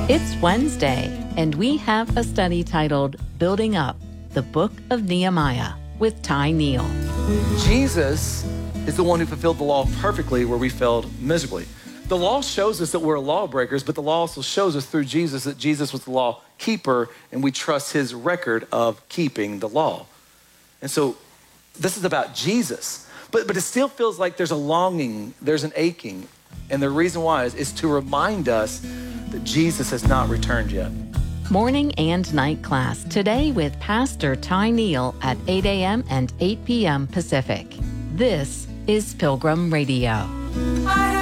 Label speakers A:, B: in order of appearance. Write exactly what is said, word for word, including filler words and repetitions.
A: It's Wednesday, and we have a study titled Building Up, the Book of Nehemiah with Ty Neal.
B: Jesus is the one who fulfilled the law perfectly where we failed miserably. The law shows us that we're lawbreakers, but the law also shows us through Jesus that Jesus was the law keeper, and we trust his record of keeping the law. And so this is about Jesus, but, but it still feels like there's a longing, there's an aching. And the reason why is, is to remind us that Jesus has not returned yet.
A: Morning and night class today with Pastor Ty Neal at eight a.m. and eight p.m. Pacific. This is Pilgrim Radio.